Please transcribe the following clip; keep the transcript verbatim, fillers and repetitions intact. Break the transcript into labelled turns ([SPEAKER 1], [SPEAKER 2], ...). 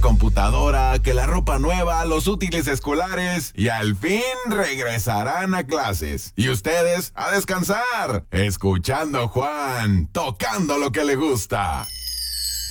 [SPEAKER 1] computadora, que la ropa nueva, los útiles escolares y al fin regresarán a clases. Y ustedes a descansar, escuchando a Juan, tocando lo que le gusta.